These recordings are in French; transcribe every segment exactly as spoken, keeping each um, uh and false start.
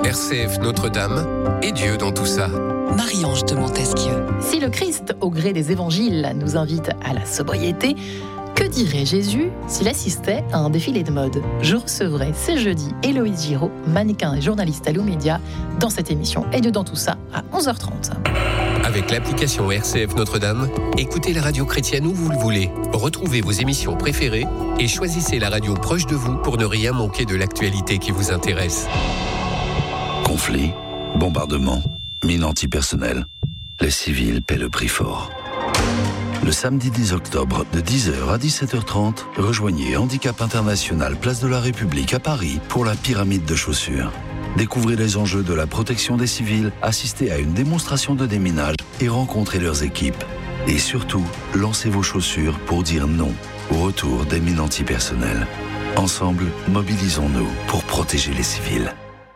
R C F Notre-Dame et Dieu dans tout ça. Marie-Ange de Montesquieu. Si le Christ, au gré des évangiles, nous invite à la sobriété, que dirait Jésus s'il assistait à un défilé de mode ? Je recevrai ce jeudi Héloïse Giraud, mannequin et journaliste à Lou Média, dans cette émission Et Dieu dans tout ça à onze heures trente. Avec l'application R C F Notre-Dame, écoutez la radio chrétienne où vous le voulez. Retrouvez vos émissions préférées et choisissez la radio proche de vous pour ne rien manquer de l'actualité qui vous intéresse. Conflits, bombardements, mines antipersonnelles. Les civils paient le prix fort. Le samedi dix octobre, de dix heures à dix-sept heures trente, rejoignez Handicap International, place de la République à Paris pour la pyramide de chaussures. Découvrez les enjeux de la protection des civils, assistez à une démonstration de déminage et rencontrez leurs équipes. Et surtout, lancez vos chaussures pour dire non au retour des mines antipersonnelles. Ensemble, mobilisons-nous pour protéger les civils.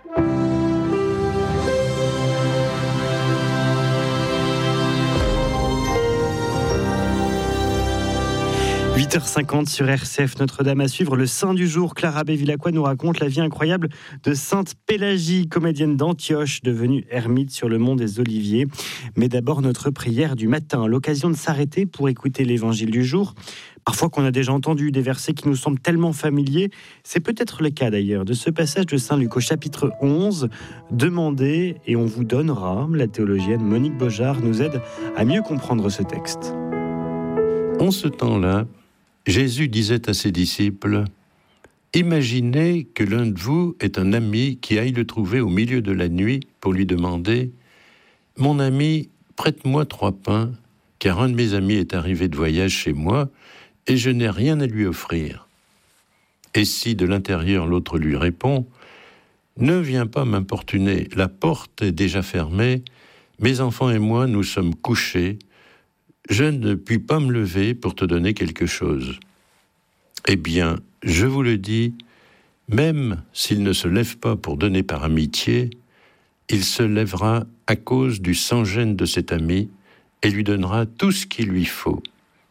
huit heures cinquante sur R C F Notre-Dame à suivre. Le saint du jour, Clara Bevilacqua nous raconte la vie incroyable de Sainte Pélagie, comédienne d'Antioche, devenue ermite sur le mont des Oliviers. Mais d'abord, notre prière du matin, l'occasion de s'arrêter pour écouter l'évangile du jour. Parfois qu'on a déjà entendu des versets qui nous semblent tellement familiers. C'est peut-être le cas d'ailleurs de ce passage de Saint Luc au chapitre onze. Demandez et on vous donnera. La théologienne Monique Beaujard nous aide à mieux comprendre ce texte. En ce temps-là, Jésus disait à ses disciples : « Imaginez que l'un de vous est un ami qui aille le trouver au milieu de la nuit pour lui demander : « Mon ami, prête-moi trois pains, car un de mes amis est arrivé de voyage chez moi et je n'ai rien à lui offrir. » Et si de l'intérieur l'autre lui répond : « Ne viens pas m'importuner, la porte est déjà fermée, mes enfants et moi nous sommes couchés, je ne puis pas me lever pour te donner quelque chose. » Eh bien, je vous le dis, même s'il ne se lève pas pour donner par amitié, il se lèvera à cause du sans-gêne de cet ami et lui donnera tout ce qu'il lui faut.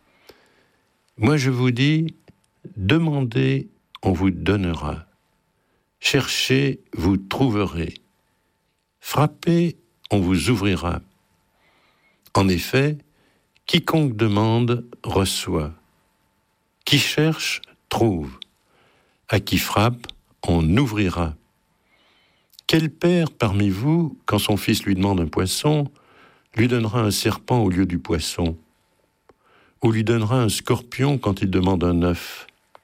Moi je vous dis, demandez, on vous donnera. Cherchez, vous trouverez. Frappez, on vous ouvrira. En effet, quiconque demande, reçoit. Qui cherche, trouve. À qui frappe, on ouvrira. Quel père parmi vous, quand son fils lui demande un poisson, lui donnera un serpent au lieu du poisson? Ou lui donnera un scorpion quand il demande un œuf?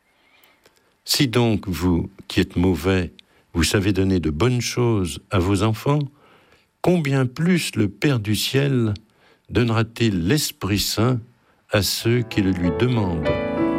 Si donc vous, qui êtes mauvais, vous savez donner de bonnes choses à vos enfants, combien plus le Père du ciel donnera-t-il l'Esprit Saint à ceux qui le lui demandent?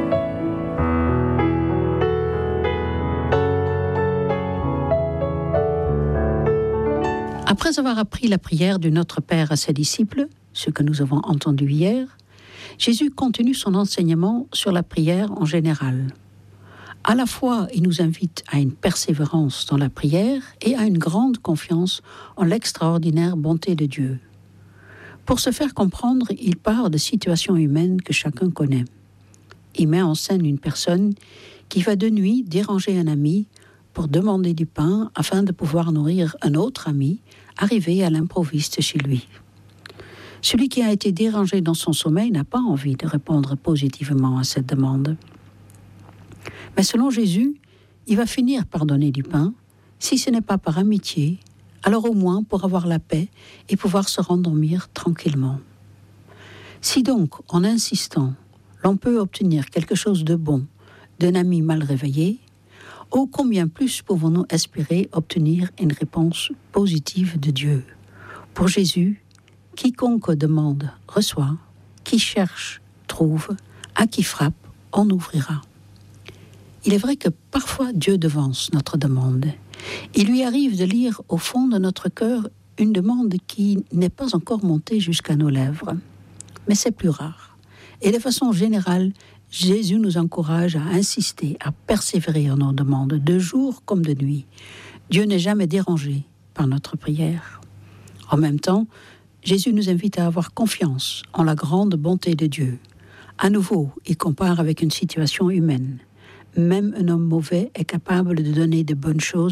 Après avoir appris la prière du Notre Père à ses disciples, ce que nous avons entendu hier, Jésus continue son enseignement sur la prière en général. À la fois, il nous invite à une persévérance dans la prière et à une grande confiance en l'extraordinaire bonté de Dieu. Pour se faire comprendre, il part de situations humaines que chacun connaît. Il met en scène une personne qui va de nuit déranger un ami pour demander du pain afin de pouvoir nourrir un autre ami arrivé à l'improviste chez lui. Celui qui a été dérangé dans son sommeil n'a pas envie de répondre positivement à cette demande. Mais selon Jésus, il va finir par donner du pain, si ce n'est pas par amitié, alors au moins pour avoir la paix et pouvoir se rendormir tranquillement. Si donc, en insistant, l'on peut obtenir quelque chose de bon d'un ami mal réveillé, ô combien plus pouvons-nous espérer obtenir une réponse positive de Dieu. Pour Jésus, quiconque demande, reçoit, qui cherche, trouve, à qui frappe, on ouvrira. Il est vrai que parfois Dieu devance notre demande. Il lui arrive de lire au fond de notre cœur une demande qui n'est pas encore montée jusqu'à nos lèvres. Mais c'est plus rare. Et de façon générale, Jésus nous encourage à insister, à persévérer en nos demandes, de jour comme de nuit. Dieu n'est jamais dérangé par notre prière. En même temps, Jésus nous invite à avoir confiance en la grande bonté de Dieu. À nouveau, il compare avec une situation humaine. Même un homme mauvais est capable de donner de bonnes choses